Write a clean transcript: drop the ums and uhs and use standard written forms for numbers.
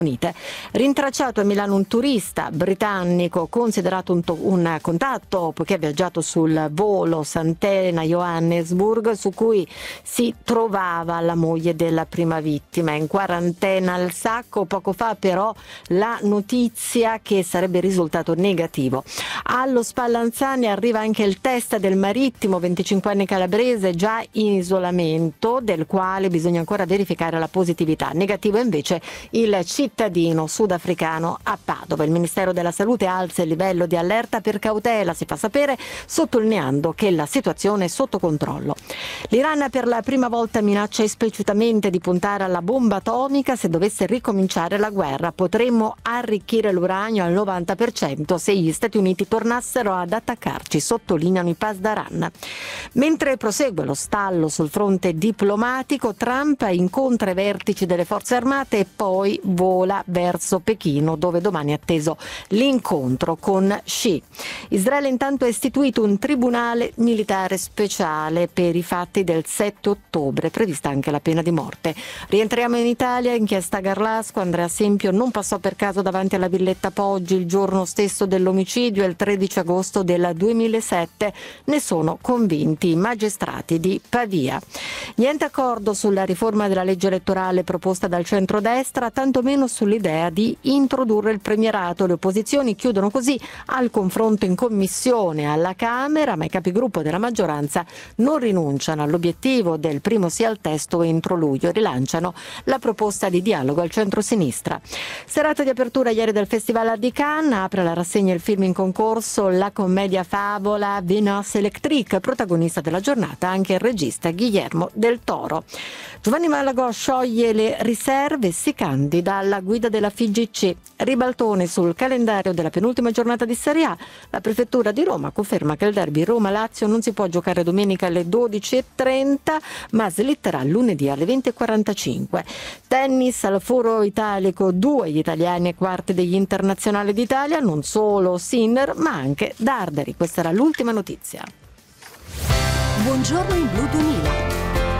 Unite. Rintracciato a Milano un turista britannico considerato un contatto poiché ha viaggiato sul volo Sant'Elena-Johannesburg, su cui si trovava la moglie della prima vittima in quarantena al sacco. Poco fa però la notizia che sarebbe risultato negativo. Allo Spallanzani arriva anche il test del marittimo 25 anni calabrese già in isolamento, del quale bisogna ancora verificare la positività. Negativo invece il cittadino sudafricano a Padova. Il Ministero della Salute alza il livello di allerta per cautela, si fa sapere, sottolineando che la situazione è sotto controllo. L'Iran per la prima volta minaccia esplicitamente di puntare alla bomba atomica se dovesse ricominciare la guerra. Potremmo arricchire l'uranio al 90% se gli Stati Uniti tornassero ad attaccarci, sottolineano i Pasdaran. Mentre prosegue lo stallo sul fronte diplomatico, Trump incontra i vertici delle forze armate e poi vola verso Pechino, dove domani è atteso l'incontro con Xi. Israele intanto ha istituito un tribunale militare speciale per i fatti del 7 ottobre, prevista anche la pena di morte. Rientriamo in Italia, inchiesta Garlasco. Andrea Sempio non passò per caso davanti alla Villetta Poggi il giorno stesso dell'omicidio, il 13 agosto del 2007. Ne sono convinti i magistrati di Pavia. Niente accordo sulla riforma della legge elettorale proposta dal centrodestra, tantomeno sull'idea di introdurre il premierato. Le opposizioni chiudono così al confronto in commissione alla Camera, ma i capigruppo della maggioranza non rinunciano all'obiettivo del primo sì al testo entro luglio e rilanciano la proposta di dialogo al centro-sinistra. Serata di apertura ieri del Festival di Cannes, apre la rassegna il film in concorso, la commedia favola Venus Electric, protagonista della giornata anche il regista Guillermo del Toro. Giovanni Malagò scioglie le riserve e si candida alla guida della FIGC. Ribaltone sul calendario della penultima giornata di Serie A. La prefettura di Roma conferma che il derby Roma-Lazio non si può giocare domenica alle 12:30, ma slitterà lunedì alle 20:45. Tennis al Foro Italico, 2 gli italiani ai quarti degli internazionali d'Italia, non solo Sinner ma anche Darderi. Questa era l'ultima notizia. Buongiorno in Blu 2000.